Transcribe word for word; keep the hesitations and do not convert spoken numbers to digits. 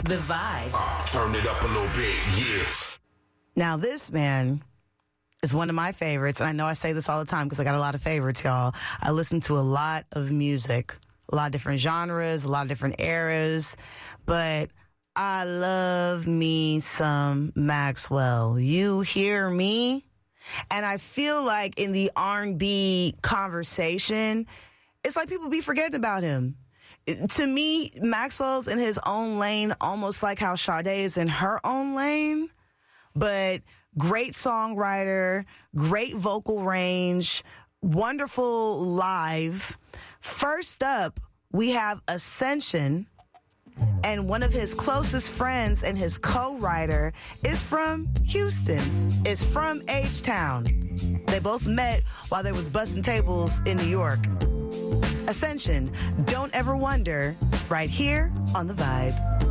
The Vibe. Uh, turn it up a little bit, yeah. Now, this man is one of my favorites, and I know I say this all the time because I got a lot of favorites, y'all. I listen to a lot of music, a lot of different genres, a lot of different eras, but I love me some Maxwell. You hear me? And I feel like in the R and B conversation, it's like people be forgetting about him. To me, Maxwell's in his own lane, almost like how Sade is in her own lane. But great songwriter, great vocal range, wonderful live. First up, we have Ascension. And one of his closest friends and his co-writer is from Houston, is from H-Town. They both met while they was busting tables in New York. Ascension, Don't Ever Wonder, right here on The Vibe.